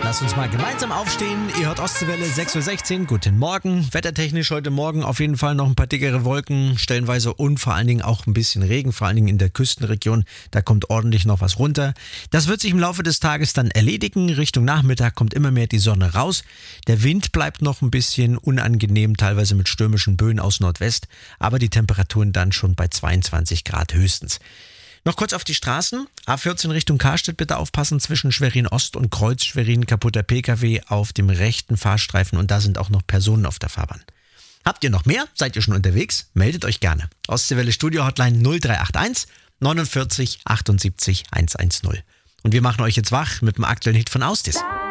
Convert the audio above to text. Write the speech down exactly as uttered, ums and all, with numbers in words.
Lass uns mal gemeinsam aufstehen. Ihr hört Ostseewelle sechs Uhr sechzehn. Guten Morgen. Wettertechnisch heute Morgen auf jeden Fall noch ein paar dickere Wolken, stellenweise und vor allen Dingen auch ein bisschen Regen, vor allen Dingen in der Küstenregion. Da kommt ordentlich noch was runter. Das wird sich im Laufe des Tages dann erledigen. Richtung Nachmittag kommt immer mehr die Sonne raus. Der Wind bleibt noch ein bisschen unangenehm, teilweise mit stürmischen Böen aus Nordwest, aber die Temperaturen dann schon bei zweiundzwanzig Grad höchstens. Noch kurz auf die Straßen. A vierzehn Richtung Karstedt bitte aufpassen, zwischen Schwerin Ost und Kreuz Schwerin kaputter Pkw auf dem rechten Fahrstreifen und da sind auch noch Personen auf der Fahrbahn. Habt ihr noch mehr? Seid ihr schon unterwegs? Meldet euch gerne. Ostseewelle Studio Hotline null drei acht eins neunundvierzig achtundsiebzig hundertzehn. Und wir machen euch jetzt wach mit dem aktuellen Hit von Austis.